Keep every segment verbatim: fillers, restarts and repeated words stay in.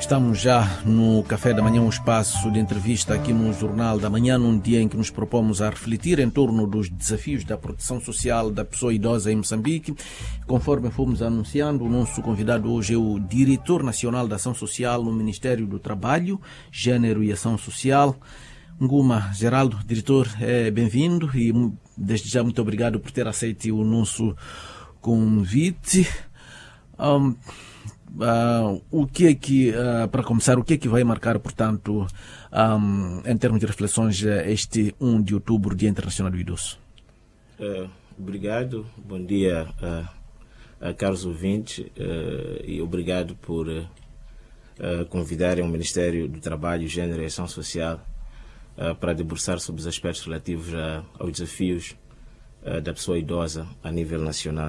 Estamos já no Café da Manhã, um espaço de entrevista aqui no Jornal da Manhã, num dia em que nos propomos a refletir em torno dos desafios da proteção social da pessoa idosa em Moçambique. Conforme fomos anunciando, o nosso convidado hoje é o Diretor Nacional da Ação Social no Ministério do Trabalho, Gênero e Ação Social, Nguma Geraldo. Diretor, é bem-vindo e desde já muito obrigado por ter aceito o nosso convite. Um, Uh, o que é que, uh, para começar, o que é que vai marcar, portanto, um, em termos de reflexões, este primeiro de outubro, Dia Internacional do Idoso? Uh, obrigado, bom dia uh, a caros ouvintes uh, e obrigado por uh, uh, convidarem o Ministério do Trabalho, Gênero e Ação Social uh, para debruçar sobre os aspectos relativos a, aos desafios uh, da pessoa idosa a nível nacional.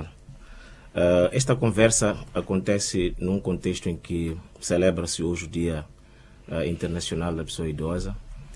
Uh, esta conversa acontece num contexto em que celebra-se hoje o Dia uh, Internacional da Pessoa Idosa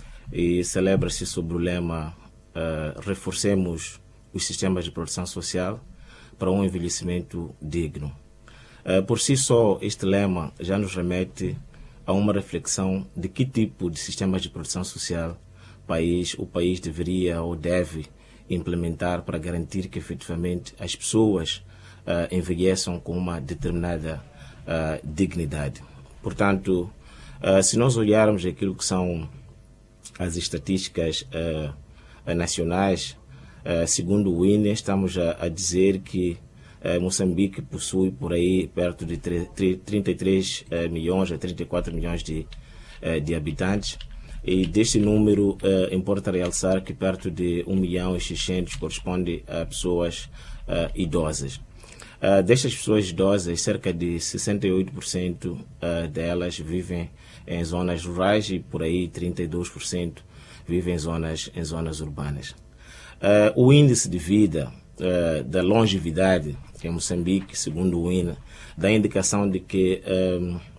e celebra-se sob o lema uh, Reforcemos os sistemas de proteção social para um envelhecimento digno. Uh, por si só, este lema já nos remete a uma reflexão de que tipo de sistemas de proteção social país, o país deveria ou deve implementar para garantir que efetivamente as pessoas Uh, envelheçam com uma determinada uh, dignidade. Portanto, uh, se nós olharmos aquilo que são as estatísticas uh, uh, nacionais, uh, segundo o I N E, estamos a, a dizer que uh, Moçambique possui por aí perto de trinta e três milhões a trinta e quatro milhões de, uh, de habitantes. E deste número, uh, importa realçar que perto de um milhão e seiscentos corresponde a pessoas uh, idosas. Uh, destas pessoas idosas, cerca de sessenta e oito por cento uh, delas vivem em zonas rurais e por aí trinta e dois por cento vivem em zonas, em zonas urbanas. Uh, o índice de vida uh, da longevidade em Moçambique, segundo o I N E, dá indicação de que um, uh,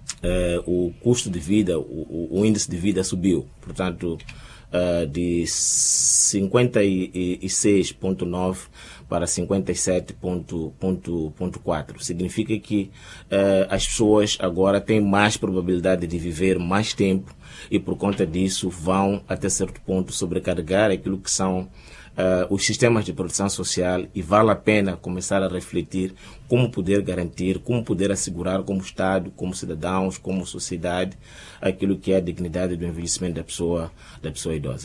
o custo de vida, o, o índice de vida subiu, portanto, uh, de cinquenta e seis vírgula nove para cinquenta e sete vírgula quatro. Significa que uh, as pessoas agora têm mais probabilidade de viver mais tempo e por conta disso vão até certo ponto sobrecarregar aquilo que são uh, os sistemas de proteção social e vale a pena começar a refletir como poder garantir, como poder assegurar como Estado, como cidadãos, como sociedade, aquilo que é a dignidade do envelhecimento da pessoa, da pessoa idosa.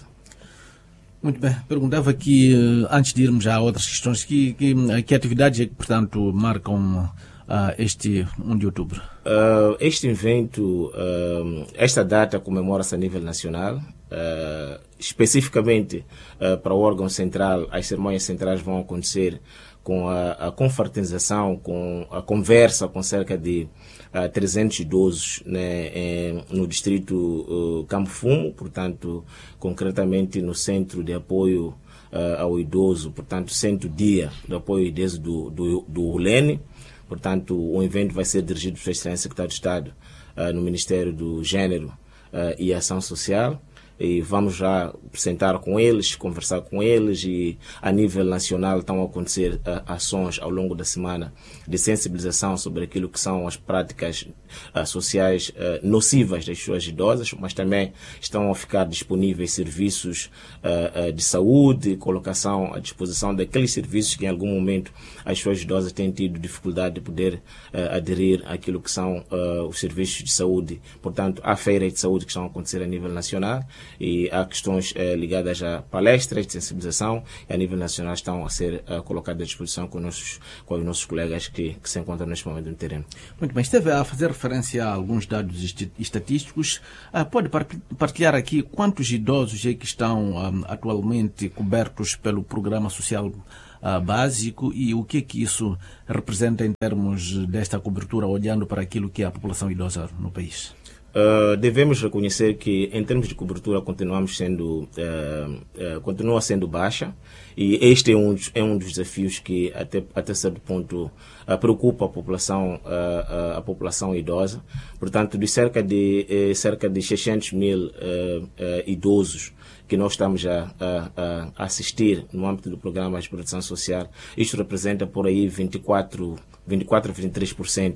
Muito bem. Perguntava aqui, antes de irmos a outras questões, que, que, que atividades é que, portanto, marcam uh, este primeiro de outubro? Uh, este evento, uh, esta data comemora-se a nível nacional. Uh, especificamente uh, para o órgão central, as cerimônias centrais vão acontecer com a, a confraternização, com a conversa com cerca de uh, trezentos idosos, né, em, no distrito uh, Campo Fumo, portanto, concretamente no Centro de Apoio uh, ao Idoso, portanto, Centro Dia de Apoio ao Idoso do, do, do Ulene. Portanto, o evento vai ser dirigido pelo Excelência Secretário de Estado uh, no Ministério do Gênero uh, e Ação Social. E vamos já sentar com eles, conversar com eles e a nível nacional estão a acontecer uh, ações ao longo da semana de sensibilização sobre aquilo que são as práticas uh, sociais uh, nocivas das pessoas idosas, mas também estão a ficar disponíveis serviços uh, uh, de saúde, colocação à disposição daqueles serviços que em algum momento as pessoas idosas têm tido dificuldade de poder uh, aderir àquilo que são uh, os serviços de saúde. Portanto, há feiras de saúde que estão a acontecer a nível nacional e há questões eh, ligadas a palestras de sensibilização e a nível nacional estão a ser uh, colocadas à disposição com, nossos, com os nossos colegas que, que se encontram neste momento no terreno. Muito bem, esteve a fazer referência a alguns dados estatísticos. Uh, pode partilhar aqui quantos idosos é que estão um, atualmente cobertos pelo Programa Social uh, Básico e o que é que isso representa em termos desta cobertura, olhando para aquilo que é a população idosa no país? Uh, devemos reconhecer que, em termos de cobertura, continuamos sendo, uh, uh, continua sendo baixa e este é um, é um dos desafios que, até, até certo ponto, uh, preocupa a população, uh, uh, a população idosa. Portanto, de cerca de, eh, cerca de seiscentos mil uh, uh, idosos que nós estamos a, a, a assistir no âmbito do programa de proteção social, isto representa por aí vinte e quatro, vinte e quatro a vinte e três por cento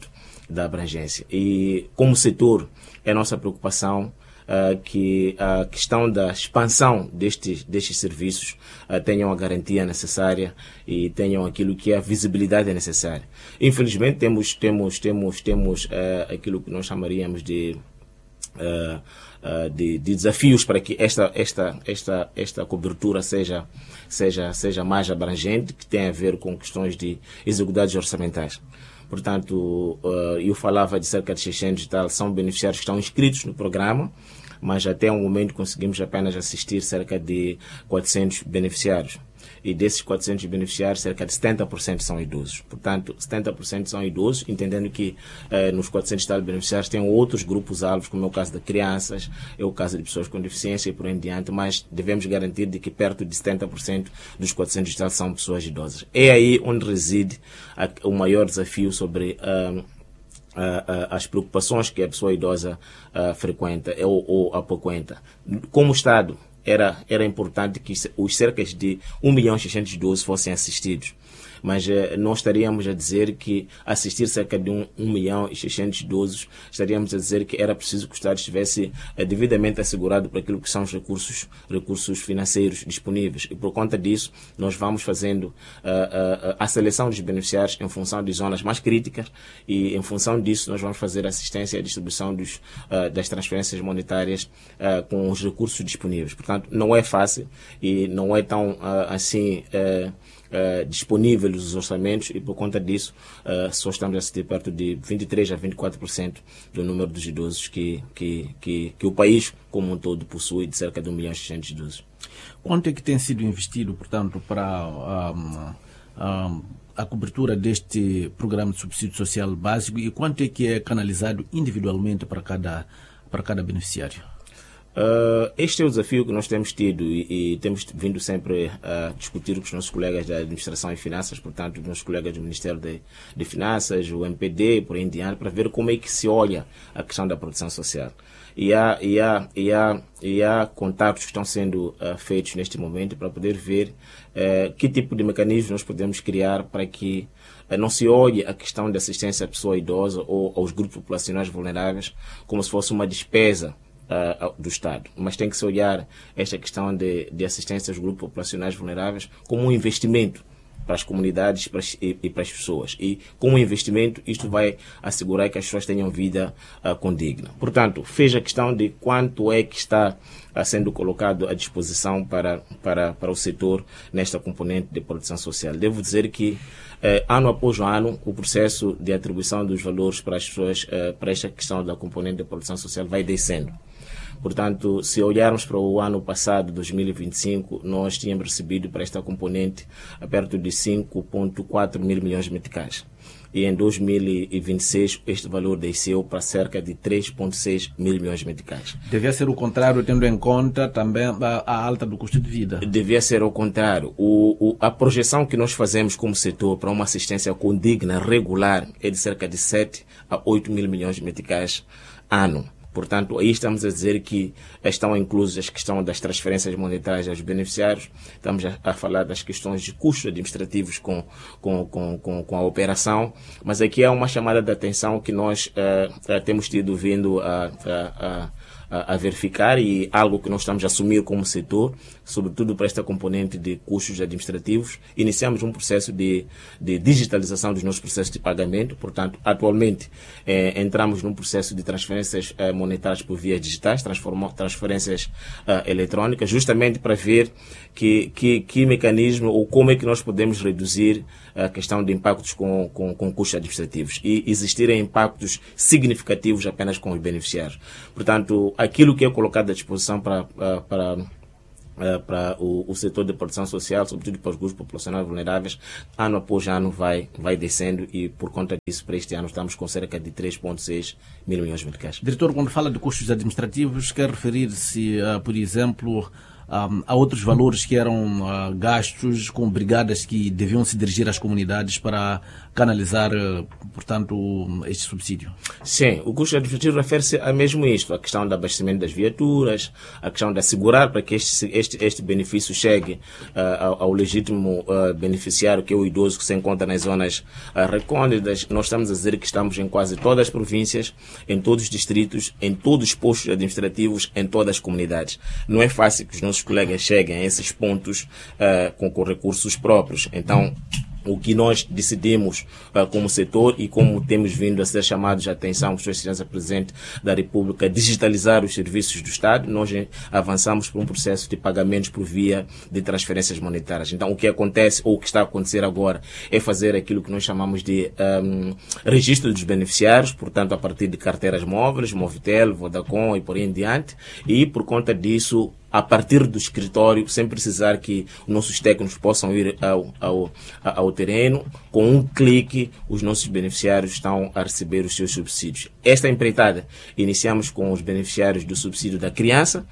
da abrangência. E, como setor, é nossa preocupação uh, que a questão da expansão destes, destes serviços uh, tenham a garantia necessária e tenham aquilo que é a visibilidade necessária. Infelizmente, temos, temos, temos, temos uh, aquilo que nós chamaríamos de, uh, uh, de, de desafios para que esta, esta, esta, esta cobertura seja, seja, seja mais abrangente, que tem a ver com questões de executivos orçamentais. Portanto, eu falava de cerca de seiscentos e tal, são beneficiários que estão inscritos no programa, mas até o momento conseguimos apenas assistir cerca de quatrocentos beneficiários. E desses quatrocentos beneficiários, cerca de setenta por cento são idosos. Portanto, setenta por cento são idosos, entendendo que eh, nos quatrocentos e tal beneficiários tem outros grupos-alvos, como é o caso de crianças, é o caso de pessoas com deficiência e por aí em diante, mas devemos garantir de que perto de setenta por cento dos quatrocentos e tal são pessoas idosas. É aí onde reside a, o maior desafio sobre uh, uh, uh, as preocupações que a pessoa idosa uh, frequenta ou, ou apoquenta. Como Estado, Era, era importante que os cerca de um milhão e seiscentos e doze fossem assistidos. Mas eh, nós estaríamos a dizer que assistir cerca de um milhão e seiscentos idosos, estaríamos a dizer que era preciso que o Estado estivesse eh, devidamente assegurado para aquilo que são os recursos, recursos financeiros disponíveis. E por conta disso, nós vamos fazendo uh, uh, a seleção dos beneficiários em função de zonas mais críticas e em função disso nós vamos fazer assistência e distribuição dos, uh, das transferências monetárias uh, com os recursos disponíveis. Portanto, não é fácil e não é tão uh, assim... Uh, Uh, disponíveis os orçamentos e por conta disso uh, só estamos a assistir perto de vinte e três a vinte e quatro por cento do número dos idosos que, que, que, que o país como um todo possui, de cerca de um milhão e seiscentos idosos. Quanto é que tem sido investido, portanto, para um, um, a cobertura deste programa de subsídio social básico e quanto é que é canalizado individualmente para cada, para cada beneficiário? Uh, este é o desafio que nós temos tido e, e temos vindo sempre a discutir com os nossos colegas da Administração e Finanças, portanto, os nossos colegas do Ministério de, de Finanças, o M P D, por aí em diante, para ver como é que se olha a questão da proteção social. E há, e há, e há, e há contatos que estão sendo uh, feitos neste momento para poder ver uh, que tipo de mecanismos nós podemos criar para que uh, não se olhe a questão da assistência à pessoa idosa ou aos grupos populacionais vulneráveis como se fosse uma despesa Uh, do Estado, mas tem que se olhar esta questão de, de assistência aos grupos populacionais vulneráveis como um investimento para as comunidades para as, e, e para as pessoas. E com o investimento, isto vai assegurar que as pessoas tenham vida uh, condigna. Portanto, fez a questão de quanto é que está uh, sendo colocado à disposição para, para, para o setor nesta componente de proteção social. Devo dizer que Uh, ano após ano, o processo de atribuição dos valores para as pessoas, uh, para esta questão da componente de proteção social vai descendo. Portanto, se olharmos para o ano passado, dois mil e vinte e cinco, nós tínhamos recebido para esta componente a perto de cinco vírgula quatro mil milhões de meticais. E em dois mil e vinte e seis este valor desceu para cerca de três vírgula seis mil milhões de meticais. Devia ser o contrário, tendo em conta também a, a alta do custo de vida. Devia ser o contrário. O, o, a projeção que nós fazemos como setor para uma assistência condigna, regular, é de cerca de sete a oito mil milhões de meticais ano. Portanto, aí estamos a dizer que estão inclusas a questão das transferências monetárias aos beneficiários, estamos a, a falar das questões de custos administrativos com, com, com, com, com a operação, mas aqui é uma chamada de atenção que nós uh, temos tido vindo a, a, a a verificar e algo que nós estamos a assumir como setor, sobretudo para esta componente de custos administrativos. Iniciamos um processo de, de digitalização dos nossos processos de pagamento, portanto, atualmente eh, entramos num processo de transferências eh, monetárias por vias digitais, transferências eh, eletrônicas, justamente para ver que, que, que mecanismo ou como é que nós podemos reduzir a questão de impactos com, com, com custos administrativos e existirem impactos significativos apenas com os beneficiários. Portanto, aquilo que é colocado à disposição para, para, para o, o setor de proteção social, sobretudo para os grupos populacionais vulneráveis, ano após ano vai, vai descendo e, por conta disso, para este ano estamos com cerca de três vírgula seis mil milhões de meticais. Diretor, quando fala de custos administrativos, quer referir-se, uh, por exemplo, Um, há outros valores que eram uh, gastos com brigadas que deviam se dirigir às comunidades para canalizar, portanto, este subsídio? Sim, o custo administrativo refere-se a mesmo isto, a questão do abastecimento das viaturas, a questão de assegurar para que este, este, este benefício chegue uh, ao, ao legítimo uh, beneficiário, que é o idoso que se encontra nas zonas uh, recônditas. Nós estamos a dizer que estamos em quase todas as províncias, em todos os distritos, em todos os postos administrativos, em todas as comunidades. Não é fácil que os nossos colegas cheguem a esses pontos uh, com, com recursos próprios. Então, o que nós decidimos uh, como setor e como temos vindo a ser chamados a atenção, por Sua Excelência Presidente da República, digitalizar os serviços do Estado, nós avançamos por um processo de pagamentos por via de transferências monetárias. Então, o que acontece, ou o que está a acontecer agora, é fazer aquilo que nós chamamos de um, registro dos beneficiários, portanto, a partir de carteiras móveis, Movitel, Vodacom e por aí em diante, e por conta disso, a partir do escritório, sem precisar que nossos técnicos possam ir ao, ao, ao terreno, com um clique, os nossos beneficiários estão a receber os seus subsídios. Esta empreitada, iniciamos com os beneficiários do subsídio da criança,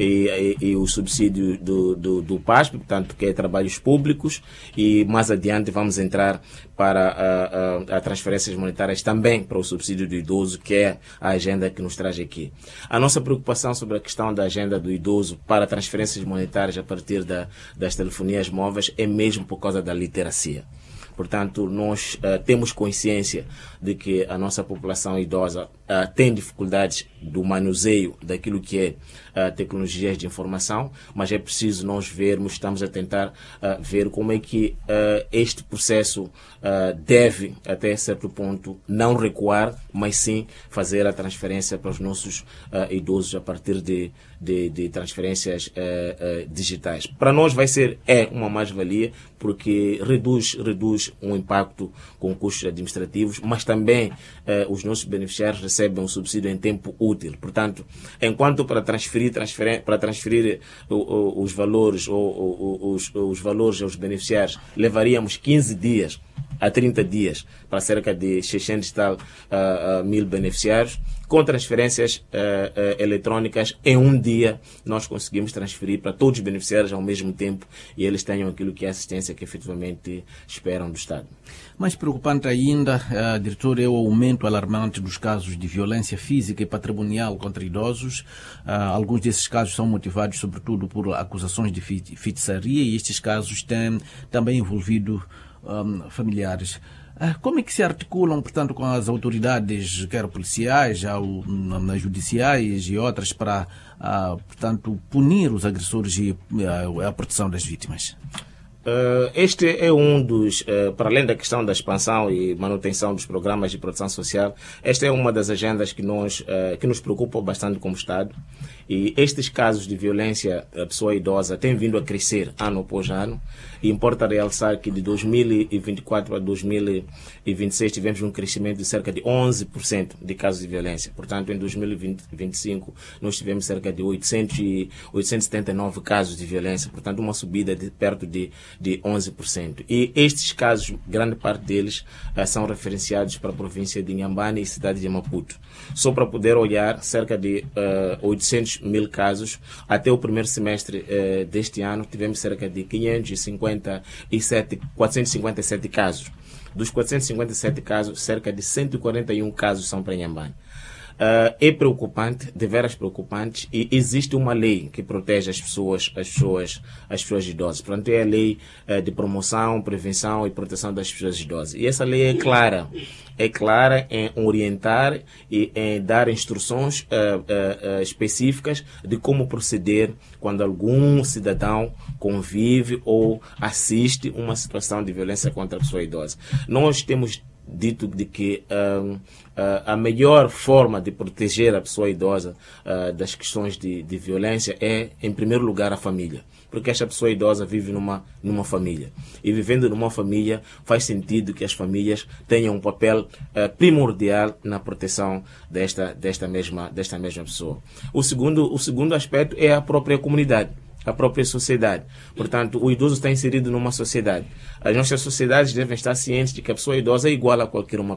E, e, e o subsídio do, do, do P A S P, portanto, que é trabalhos públicos, e mais adiante vamos entrar para a, a, a transferências monetárias também para o subsídio do idoso, que é a agenda que nos traz aqui. A nossa preocupação sobre a questão da agenda do idoso para transferências monetárias a partir da, das telefonias móveis é mesmo por causa da literacia. Portanto, nós uh, temos consciência de que a nossa população idosa uh, tem dificuldades do manuseio daquilo que é uh, tecnologias de informação, mas é preciso nós vermos, estamos a tentar uh, ver como é que uh, este processo uh, deve, até certo ponto, não recuar, mas sim fazer a transferência para os nossos uh, idosos a partir de, de, de transferências uh, uh, digitais. Para nós vai ser é uma mais-valia, porque reduz, reduz um impacto com custos administrativos, mas também eh, os nossos beneficiários recebem um subsídio em tempo útil. Portanto, enquanto para transferir, transferir, para transferir o, o, os valores ou o, os, os valores aos beneficiários levaríamos quinze dias a trinta dias para cerca de seiscentos e tal uh, uh, mil beneficiários, com transferências uh, uh, eletrônicas, em um dia nós conseguimos transferir para todos os beneficiários ao mesmo tempo e eles tenham aquilo que é a assistência que efetivamente esperam do Estado. Mais preocupante ainda, uh, diretor, é o aumento alarmante dos casos de violência física e patrimonial contra idosos. Uh, alguns desses casos são motivados sobretudo por acusações de feitiçaria e estes casos têm também envolvido um, familiares. Como é que se articulam, portanto, com as autoridades, quer policiais, ou judiciais e outras, para, uh, portanto, punir os agressores e uh, a proteção das vítimas? Uh, este é um dos, uh, para além da questão da expansão e manutenção dos programas de proteção social, esta é uma das agendas que, nós, uh, que nos preocupa bastante como Estado. E estes casos de violência à pessoa idosa têm vindo a crescer ano após ano. E importa realçar que de dois mil e vinte e quatro a dois mil e vinte e seis tivemos um crescimento de cerca de onze por cento de casos de violência. Portanto, em dois mil e vinte e cinco nós tivemos cerca de oitocentos e setenta e nove casos de violência. Portanto, uma subida de perto de, de onze por cento. E estes casos, grande parte deles, uh, são referenciados para a província de Inhambane e cidade de Maputo. Só para poder olhar, cerca de uh, oitocentos mil casos. Até o primeiro semestre uh, deste ano, tivemos cerca de quinhentos e cinquenta e sete, quatrocentos e cinquenta e sete casos. Dos quatrocentos e cinquenta e sete casos, cerca de cento e quarenta e um casos são para Inhambane. Uh, é preocupante, deveras preocupante, e existe uma lei que protege as pessoas, as pessoas, as pessoas idosas. Portanto, é a lei uh, de promoção, prevenção e proteção das pessoas idosas. E essa lei é clara, é clara em orientar e em dar instruções uh, uh, uh, específicas de como proceder quando algum cidadão convive ou assiste uma situação de violência contra a pessoa idosa. Nós temos dito de que uh, uh, a melhor forma de proteger a pessoa idosa uh, das questões de, de violência é, em primeiro lugar, a família. Porque esta pessoa idosa vive numa, numa família. E vivendo numa família, faz sentido que as famílias tenham um papel uh, primordial na proteção desta, desta, mesma, desta mesma pessoa. O segundo, o segundo aspecto é a própria comunidade, a própria sociedade. Portanto, o idoso está inserido numa sociedade. As nossas sociedades devem estar cientes de que a pessoa idosa é igual a qualquer uma pessoa idosa.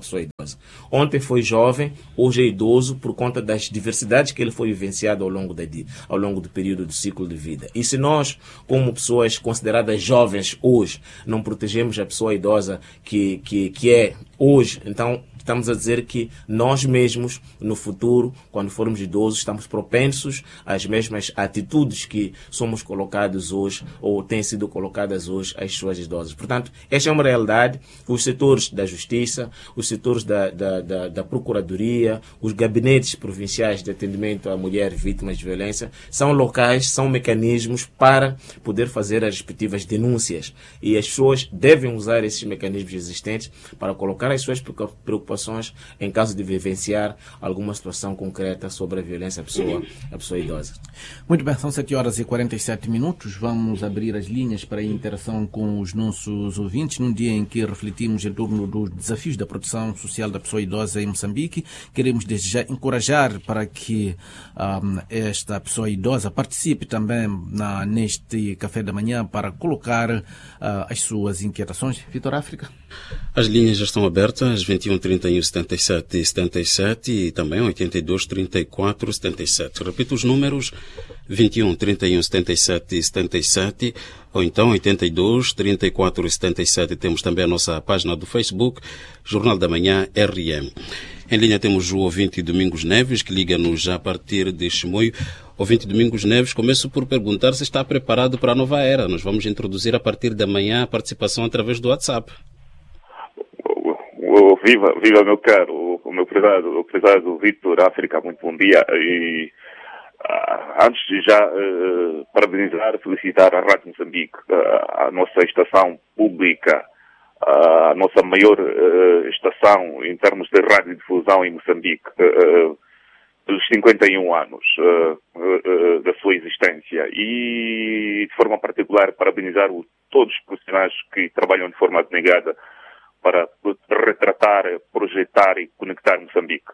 Ontem foi jovem, hoje é idoso por conta das diversidades que ele foi vivenciado ao longo, da, ao longo do período do ciclo de vida. E se nós, como pessoas consideradas jovens hoje, não protegemos a pessoa idosa que, que, que é hoje, então estamos a dizer que nós mesmos, no futuro, quando formos idosos, estamos propensos às mesmas atitudes que somos colocados hoje ou têm sido colocadas hoje às pessoas idosas. Portanto, esta é uma realidade. Os setores da justiça, os setores da, da, da, da procuradoria, os gabinetes provinciais de atendimento à mulher vítimas de violência são locais, são mecanismos para poder fazer as respectivas denúncias. E as pessoas devem usar esses mecanismos existentes para colocar as suas preocupações em caso de vivenciar alguma situação concreta sobre a violência à pessoa, à pessoa idosa. Muito bem, são sete horas e quarenta e sete minutos. Vamos abrir as linhas para a interação com os nossos ouvintes num dia em que refletimos em torno dos desafios da proteção social da pessoa idosa em Moçambique. Queremos desde já encorajar para que um, esta pessoa idosa participe também na, neste café da manhã para colocar uh, as suas inquietações. Vitor África? As linhas já estão abertas, vinte e um, trinta e um, setenta e sete, setenta e sete e também oitenta e dois, trinta e quatro, setenta e sete. Repito os números, vinte e um, trinta e um, setenta e sete, setenta e sete ou então oitenta e dois, trinta e quatro, setenta e sete. Temos também a nossa página do Facebook, Jornal da Manhã R M. Em linha temos o ouvinte Domingos Neves, que liga-nos já a partir de Chimoio. Ouvinte Domingos Neves, começo por perguntar se está preparado para a nova era. Nós vamos introduzir a partir da manhã a participação através do WhatsApp. Viva, viva meu caro, o meu prezado, o prezado Vitor África, muito bom dia. E uh, antes de já uh, parabenizar, felicitar a Rádio Moçambique, uh, a nossa estação pública, uh, a nossa maior uh, estação em termos de radiodifusão em Moçambique, uh, pelos cinquenta e um anos uh, uh, da sua existência. E, de forma particular, parabenizar o, todos os profissionais que trabalham de forma abnegada para retratar, projetar e conectar Moçambique.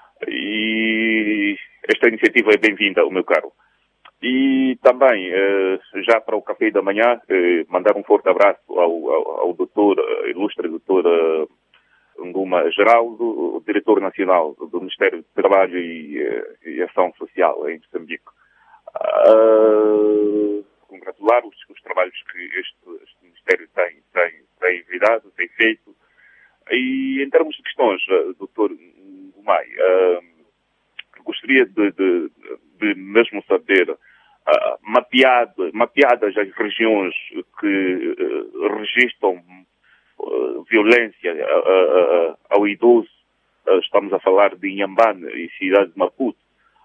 E esta iniciativa é bem-vinda, o meu caro. E também, já para o café da manhã, mandar um forte abraço ao, ao, ao doutor, ilustre doutor Nguma Geraldo, o diretor nacional do Ministério do Trabalho e, e Ação Social em Moçambique. Uh, congratular os, os trabalhos que este, este Ministério tem, tem, tem envidado, tem feito. E em termos de questões, doutor Gumai, uh, gostaria de, de, de mesmo saber, uh, mapeado, mapeadas as regiões que uh, registram uh, violência uh, uh, ao idoso, uh, estamos a falar de Inhambane e cidade de Maputo.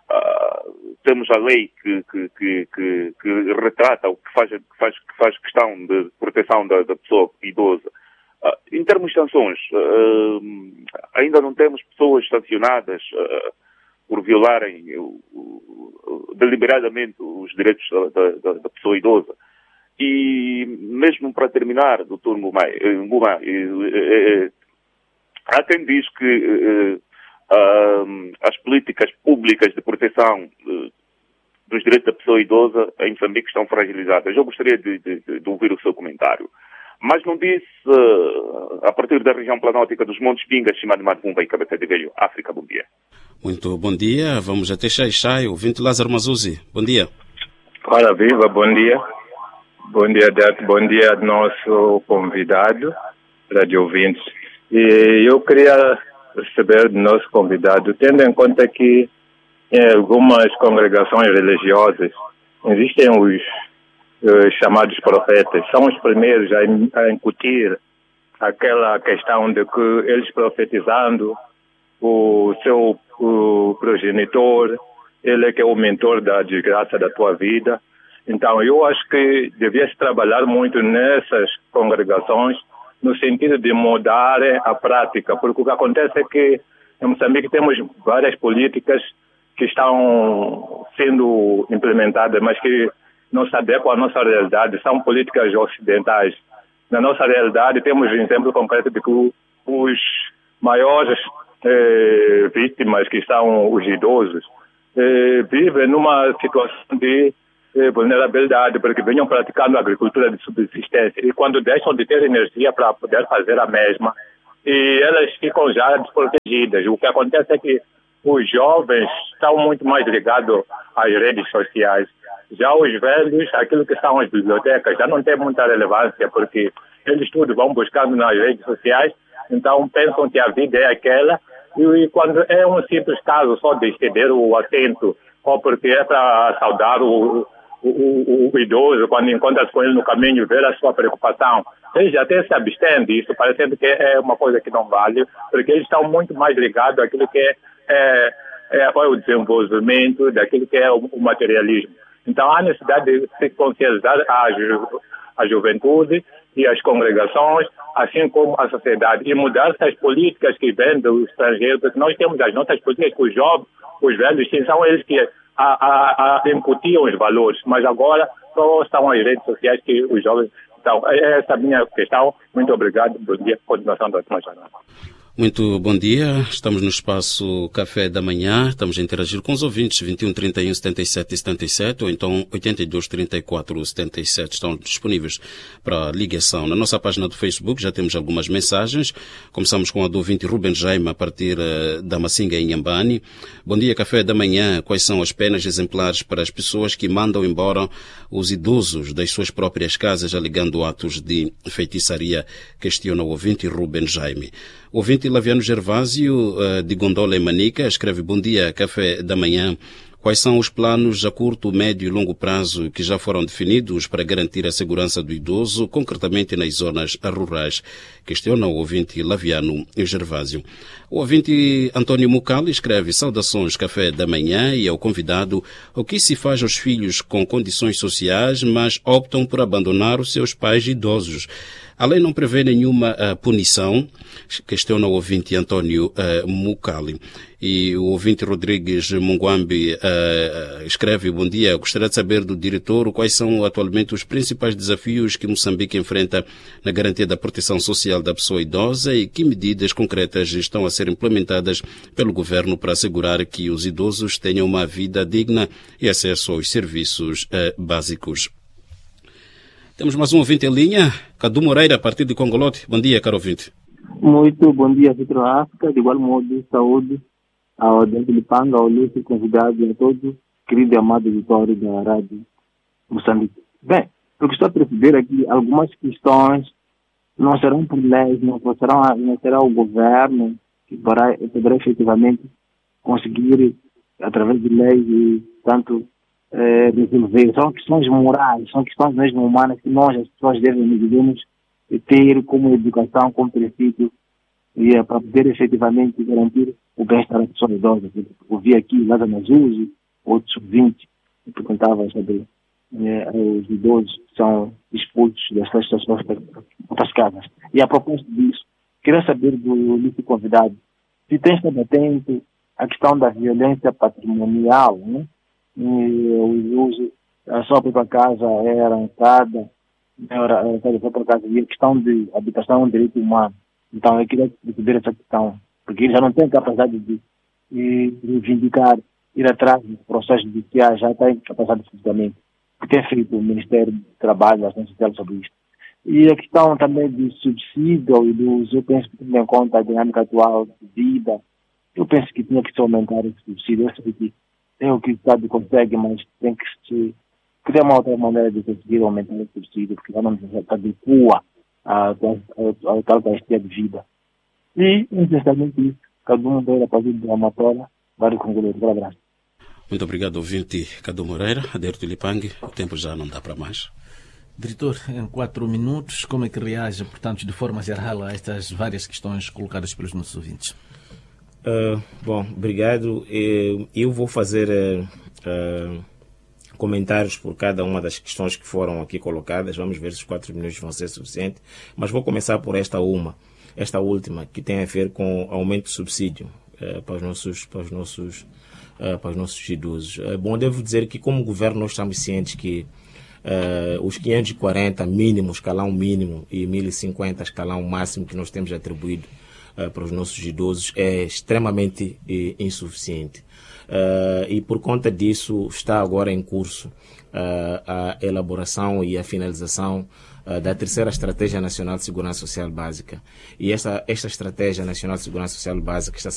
Uh, temos a lei que, que, que, que, que retrata, o que faz, que faz, que faz questão de proteção da, da pessoa idosa. Uh, em termos de sanções, uh, ainda não temos pessoas sancionadas uh, por violarem uh, uh, deliberadamente os direitos da, da, da pessoa idosa. E mesmo para terminar, doutor Ngumai, Ngumai uh, uh, uh, há quem diz que uh, uh, as políticas públicas de proteção uh, dos direitos da pessoa idosa em Moçambique estão fragilizadas. Eu gostaria de, de, de ouvir o seu comentário. Mas não disse, uh, a partir da região planótica dos Montes Pingas, Cima de Matumba e Cabeça de Velho, África, bom dia. Muito bom dia, vamos até Xai-Xai, o ouvinte Lázaro Mazuzzi, bom dia. Ora viva, bom dia. Bom dia, Deto, bom dia ao nosso convidado, rádio ouvintes. E eu queria receber do nosso convidado, tendo em conta que em algumas congregações religiosas existem os Uh, chamados profetas, são os primeiros a, a incutir aquela questão de que eles profetizando o seu o progenitor, ele é que é o mentor da desgraça da tua vida. Então eu acho que devia-se trabalhar muito nessas congregações no sentido de mudar a prática, porque o que acontece é que em Moçambique temos várias políticas que estão sendo implementadas, mas que não se adequam à nossa realidade, são políticas ocidentais. Na nossa realidade, temos um exemplo concreto de que os maiores eh, vítimas, que são os idosos, eh, vivem numa situação de eh, vulnerabilidade, porque venham praticando agricultura de subsistência. E quando deixam de ter energia para poder fazer a mesma, e elas ficam já desprotegidas. O que acontece é que os jovens estão muito mais ligados às redes sociais. Já os velhos, aquilo que são as bibliotecas, já não tem muita relevância, porque eles tudo vão buscando nas redes sociais, então pensam que a vida é aquela, e quando é um simples caso só de ceder o assento, ou porque é para saudar o, o, o, o idoso, quando encontra-se com ele no caminho, ver a sua preocupação, eles até se abstêm disso, parecendo que é uma coisa que não vale, porque eles estão muito mais ligados àquilo que é, é, é o desenvolvimento, daquilo que é o, o materialismo. Então há necessidade de se conscientizar a, ju, a juventude e as congregações, assim como a sociedade, e mudar essas políticas que vêm do estrangeiro, porque nós temos as nossas políticas que os jovens, os velhos, sim, são eles que a, a, a incutiam os valores, mas agora só são as redes sociais que os jovens. Então, essa é a minha questão. Muito obrigado. Bom dia. Continuação da última jornada. Muito bom dia. Estamos no espaço Café da Manhã. Estamos a interagir com os ouvintes. vinte e um, trinta e um, setenta e sete, setenta e sete ou então oitenta e dois, trinta e quatro, setenta e sete estão disponíveis para ligação. Na nossa página do Facebook já temos algumas mensagens. Começamos com a do ouvinte Ruben Jaime a partir uh, da Massinga em Nhambane. Bom dia, Café da Manhã. Quais são as penas exemplares para as pessoas que mandam embora os idosos das suas próprias casas alegando atos de feitiçaria? Questiona o ouvinte Ruben Jaime. O ouvinte Laviano Gervásio, de Gondola e Manica, escreve: bom dia, Café da Manhã. Quais são os planos a curto, médio e longo prazo que já foram definidos para garantir a segurança do idoso, concretamente nas zonas rurais? Questiona o ouvinte Laviano Gervásio. O ouvinte António Mucali escreve: saudações, Café da Manhã, e ao convidado: o que se faz aos filhos com condições sociais, mas optam por abandonar os seus pais idosos? A lei não prevê nenhuma uh, punição? Questiona o ouvinte António uh, Mucali. E o ouvinte Rodrigues Munguambi uh, escreve: bom dia, gostaria de saber do diretor quais são atualmente os principais desafios que Moçambique enfrenta na garantia da proteção social da pessoa idosa e que medidas concretas estão a ser implementadas pelo governo para assegurar que os idosos tenham uma vida digna e acesso aos serviços uh, básicos. Temos mais um ouvinte em linha, Cadu Moreira, a partir de Congolote. Bom dia, caro ouvinte. Muito bom dia, Vitor África. De igual modo, saúde ao Dente de Panga, ao Lúcio, convidado e a todos, querido e amado auditório da Rádio Moçambique. Bem, eu estou a perceber aqui algumas questões não serão por leis, não, serão, não será o governo que poderá, poderá efetivamente conseguir, através de leis e tanto É, resolver. São questões morais, são questões mesmo humanas que nós, as pessoas, devem, devemos ter como educação, como princípio, e é para poder efetivamente garantir o bem-estar da pessoa idosa. Eu vi aqui Lázaro Mazuzi, outros ouvintes, que perguntavam sobre é, os idosos que são expulsos das suas outras casas. E a propósito disso, queria saber do Lício convidado se tem estado atento à questão da violência patrimonial, né? E o uso, a sua própria casa é arrancada, era arrancada a sua própria casa, e a questão de habitação é um direito humano. Então eu queria perceber essa questão, porque ele já não tem capacidade de, de reivindicar, ir atrás do processo judicial, já tem capacidade fisicamente. O que tem feito o Ministério do Trabalho e da Ação Social sobre isto. E a questão também do subsídio ao idoso, eu penso que tendo em conta a dinâmica atual de vida, eu penso que tinha que se aumentar esse subsídio. Eu sei que tem o que o Estado consegue, mas tem que se criar uma outra maneira de conseguir aumentar esse subsídio, porque já não se adequa a tal quantidade de vida. E, essencialmente isso, cada um veio a partir da Amatora, vários congolês. Um abraço. Muito obrigado, ouvinte Cadu Moreira, Aderto Lipangue. O tempo já não dá para mais. Diretor, em quatro minutos, como é que reage, portanto, de forma geral, a estas várias questões colocadas pelos nossos ouvintes? Uh, bom, obrigado. Eu, eu vou fazer uh, uh, comentários por cada uma das questões que foram aqui colocadas. Vamos ver se os quatro minutos vão ser suficientes. Mas vou começar por esta uma, esta última, que tem a ver com o aumento do subsídio uh, para os nossos, para os nossos, uh, para os nossos idosos. Uh, bom, devo dizer que como governo nós estamos cientes que uh, os quinhentos e quarenta mínimo, escalão mínimo, e mil e cinquenta escalão máximo que nós temos atribuído uh, para os nossos idosos é extremamente uh, insuficiente. Uh, e por conta disso está agora em curso uh, a elaboração e a finalização uh, da terceira Estratégia Nacional de Segurança Social Básica. E esta, esta Estratégia Nacional de Segurança Social Básica está